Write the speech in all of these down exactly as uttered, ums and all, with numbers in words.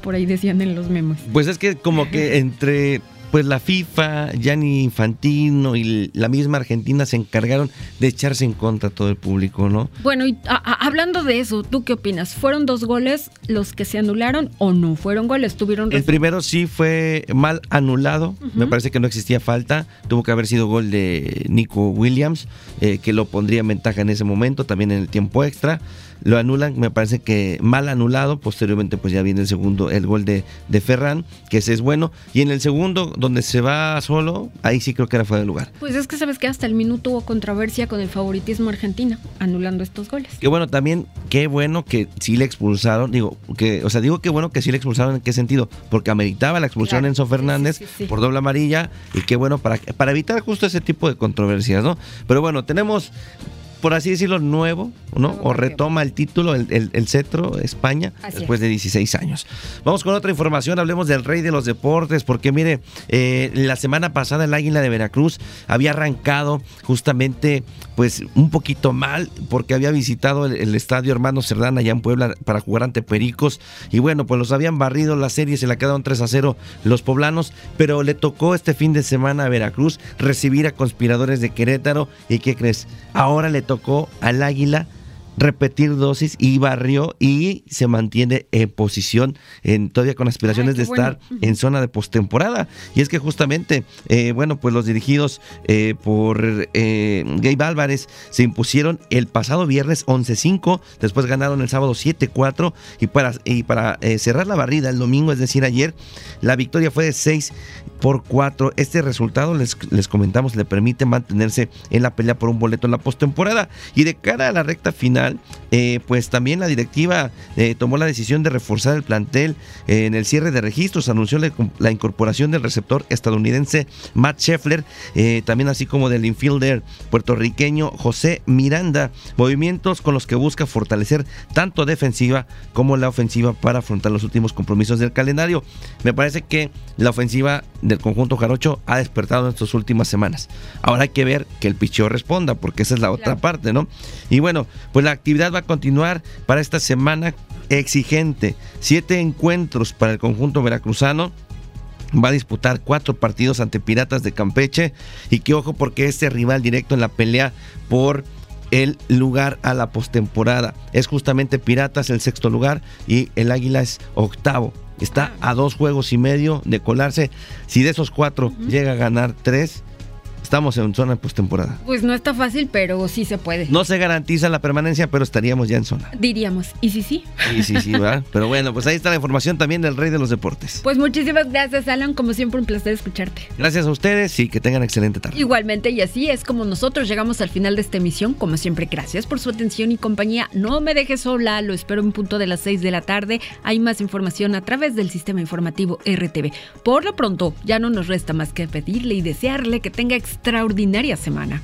por ahí decían en los memes. Pues es que como que entre pues la FIFA, Gianni Infantino y la misma Argentina se encargaron de echarse en contra a todo el público, ¿no? Bueno, y a, a, hablando de eso, ¿tú qué opinas? ¿Fueron dos goles los que se anularon o no fueron goles? ¿Tuvieron El primero sí fue mal anulado, uh-huh. Me parece que no existía falta, tuvo que haber sido gol de Nico Williams, eh, que lo pondría en ventaja en ese momento, también en el tiempo extra. Lo anulan, me parece que mal anulado. Posteriormente pues ya viene el segundo, el gol de, de Ferran, que ese es bueno. Y en el segundo, donde se va solo, ahí sí creo que era fuera de lugar. Pues es que sabes que hasta el minuto hubo controversia con el favoritismo argentino, anulando estos goles. Que bueno, también, qué bueno que sí le expulsaron, digo, que, o sea, digo qué bueno que sí le expulsaron, ¿en qué sentido? Porque ameritaba la expulsión, claro, Enzo Fernández, sí, sí, sí, sí. por doble amarilla, y qué bueno para, para evitar justo ese tipo de controversias, ¿no? Pero bueno, tenemos, por así decirlo, nuevo, ¿no? O retoma el título, el, el, el cetro, España, así después es. de dieciséis años. Vamos con otra información, hablemos del rey de los deportes, porque mire, eh, la semana pasada el Águila de Veracruz había arrancado justamente, pues, un poquito mal, porque había visitado el, el estadio Hermano Cerdán allá en Puebla para jugar ante Pericos, y bueno, pues los habían barrido la serie, se la quedaron tres a cero los poblanos, pero le tocó este fin de semana a Veracruz recibir a Conspiradores de Querétaro, y ¿qué crees? Ahora le tocó al Águila repetir dosis y barrió y se mantiene en posición, en, todavía con aspiraciones Ay, de bueno. estar uh-huh. en zona de postemporada. Y es que justamente, eh, bueno, pues los dirigidos eh, por eh, Gabe Álvarez se impusieron el pasado viernes once cinco, después ganaron el sábado siete cuatro y para, y para eh, cerrar la barrida el domingo, es decir, ayer, la victoria fue de seis por cuatro. Este resultado, les, les comentamos, le permite mantenerse en la pelea por un boleto en la postemporada. Y de cara a la recta final, Eh, pues también la directiva eh, tomó la decisión de reforzar el plantel eh, en el cierre de registros. Anunció la, la incorporación del receptor estadounidense Matt Scheffler, eh, también así como del infielder puertorriqueño José Miranda, movimientos con los que busca fortalecer tanto defensiva como la ofensiva para afrontar los últimos compromisos del calendario. Me parece que la ofensiva del conjunto jarocho ha despertado en estas últimas semanas. Ahora hay que ver que el picheo responda, porque esa es la otra claro. parte, ¿no? Y bueno, pues la actividad va a continuar para esta semana exigente. Siete encuentros para el conjunto veracruzano. Va a disputar cuatro partidos ante Piratas de Campeche. Y que ojo, porque este rival directo en la pelea por el lugar a la postemporada es justamente Piratas, el sexto lugar, y el Águila es octavo. Está a dos juegos y medio de colarse. Si de esos cuatro uh-huh. llega a ganar tres, estamos en zona de postemporada. Pues no está fácil, pero sí se puede. No se garantiza la permanencia, pero estaríamos ya en zona. Diríamos, ¿y sí sí? Y sí sí, ¿verdad? Pero bueno, pues ahí está la información también del rey de los deportes. Pues muchísimas gracias, Alan, como siempre un placer escucharte. Gracias a ustedes y que tengan excelente tarde. Igualmente, y así es como nosotros llegamos al final de esta emisión. Como siempre, gracias por su atención y compañía. No me dejes sola, lo espero en punto de las seis de la tarde. Hay más información a través del sistema informativo R T V. Por lo pronto, ya no nos resta más que pedirle y desearle que tenga extraordinaria semana.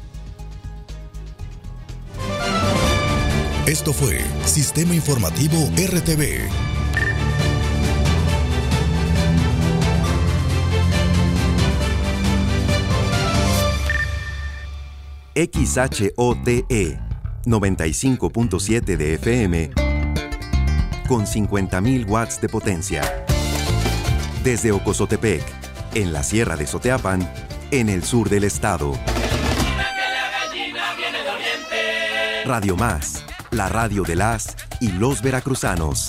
Esto fue Sistema Informativo R T V. X H O T E noventa y cinco punto siete de F M con cincuenta mil watts de potencia. Desde Ocozotepec, en la Sierra de Soteapan, en el sur del estado. Radio Más, la radio de las y los veracruzanos.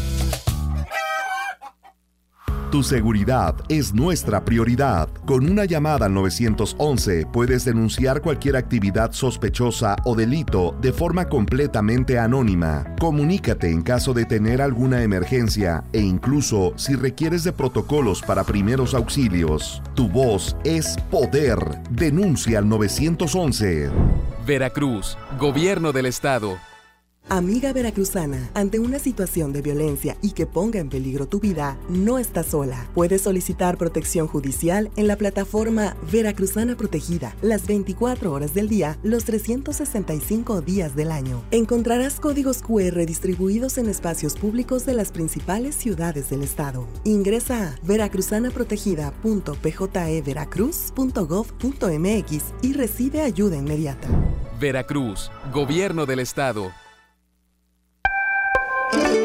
Tu seguridad es nuestra prioridad. Con una llamada al nueve once puedes denunciar cualquier actividad sospechosa o delito de forma completamente anónima. Comunícate en caso de tener alguna emergencia e incluso si requieres de protocolos para primeros auxilios. Tu voz es poder. Denuncia al nueve once. Veracruz, Gobierno del Estado. Amiga veracruzana, ante una situación de violencia y que ponga en peligro tu vida, no estás sola. Puedes solicitar protección judicial en la plataforma Veracruzana Protegida, las veinticuatro horas del día, los trescientos sesenta y cinco días del año. Encontrarás códigos cu erre distribuidos en espacios públicos de las principales ciudades del estado. Ingresa a veracruzana protegida punto p j e veracruz punto gov punto m x y recibe ayuda inmediata. Veracruz, Gobierno del Estado.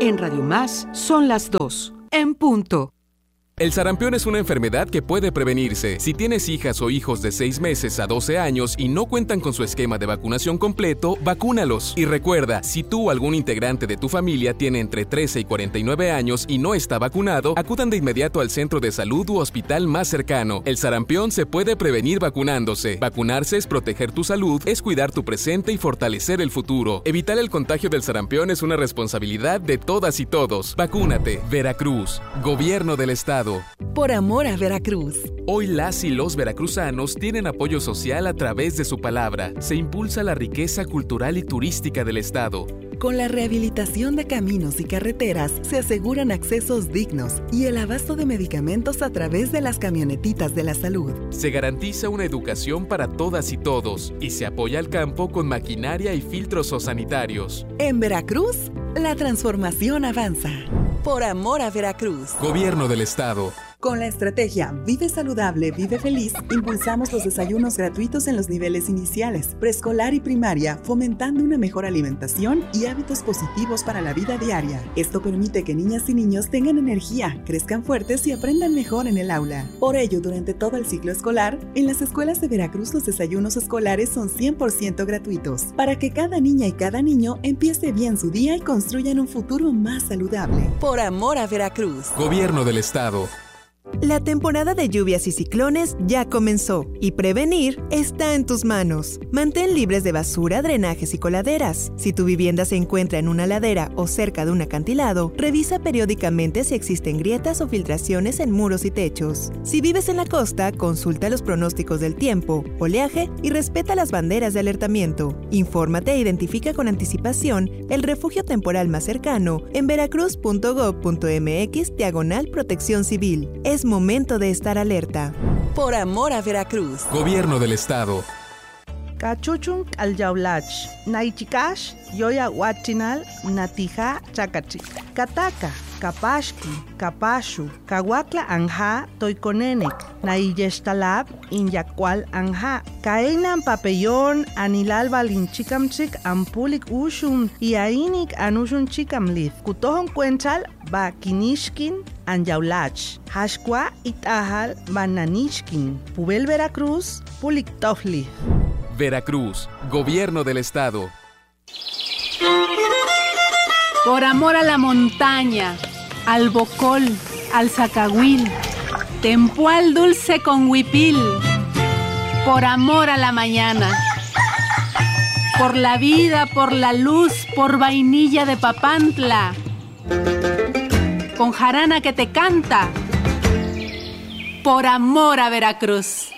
En Radio Más son las dos, en punto. El sarampión es una enfermedad que puede prevenirse. Si tienes hijas o hijos de seis meses a doce años y no cuentan con su esquema de vacunación completo, vacúnalos. Y recuerda, si tú o algún integrante de tu familia tiene entre trece y cuarenta y nueve años y no está vacunado, acudan de inmediato al centro de salud u hospital más cercano. El sarampión se puede prevenir vacunándose. Vacunarse es proteger tu salud, es cuidar tu presente y fortalecer el futuro. Evitar el contagio del sarampión es una responsabilidad de todas y todos. Vacúnate. Veracruz. Gobierno del Estado. Por amor a Veracruz. Hoy las y los veracruzanos tienen apoyo social a través de su palabra. Se impulsa la riqueza cultural y turística del Estado. Con la rehabilitación de caminos y carreteras se aseguran accesos dignos y el abasto de medicamentos a través de las camionetitas de la salud. Se garantiza una educación para todas y todos y se apoya al campo con maquinaria y filtros sanitarios. En Veracruz, la transformación avanza. Por amor a Veracruz. Gobierno del Estado. Con la estrategia Vive Saludable, Vive Feliz, impulsamos los desayunos gratuitos en los niveles iniciales, preescolar y primaria, fomentando una mejor alimentación y hábitos positivos para la vida diaria. Esto permite que niñas y niños tengan energía, crezcan fuertes y aprendan mejor en el aula. Por ello, durante todo el ciclo escolar, en las escuelas de Veracruz los desayunos escolares son cien por ciento gratuitos, para que cada niña y cada niño empiece bien su día y construyan un futuro más saludable. Por amor a Veracruz. Gobierno del Estado. La temporada de lluvias y ciclones ya comenzó y prevenir está en tus manos. Mantén libres de basura, drenajes y coladeras. Si tu vivienda se encuentra en una ladera o cerca de un acantilado, revisa periódicamente si existen grietas o filtraciones en muros y techos. Si vives en la costa, consulta los pronósticos del tiempo, oleaje y respeta las banderas de alertamiento. Infórmate e identifica con anticipación el refugio temporal más cercano en veracruz punto gob punto mx diagonal protección civil. Es momento de estar alerta. Por amor a Veracruz. Gobierno del Estado. Cachuchun alyaulach, naichikash, yoya huachinal, natija chacachi. Kataka, kapashki, kapashu, kahuacla anja, toiconenek, naiyestalab, inyacual anja. Kaenan papellón, anilal balinchicamchic, ampulik ushun, y ainik anushun chicamlith. Kutohon cuenchal, ba kinishkin, anyaulach. Hashkwa itahal, bananishkin. Pubel Veracruz, pulik tofli. Veracruz, Gobierno del Estado. Por amor a la montaña, al bocol, al zacahuil, tempual dulce con huipil. Por amor a la mañana. Por la vida, por la luz, por vainilla de Papantla. Con jarana que te canta. Por amor a Veracruz.